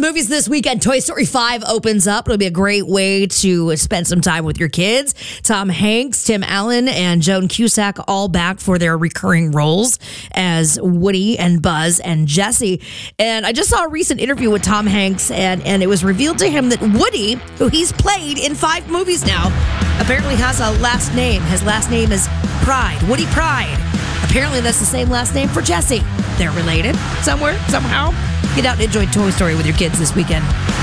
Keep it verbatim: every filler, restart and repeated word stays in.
movies this weekend, Toy Story five opens up. It'll be a great way to spend some time with your kids. Tom Hanks, Tim Allen, and Joan Cusack all back for their recurring roles as Woody and Buzz and Jessie. And I just saw a recent interview with Tom Hanks, and, and it was revealed to him that Woody, who he's played in five movies now, apparently has a last name. His last name is Pride, Woody Pride. Apparently that's the same last name for Jessie. They're related somewhere, somehow. Get out and enjoy Toy Story with your kids this weekend.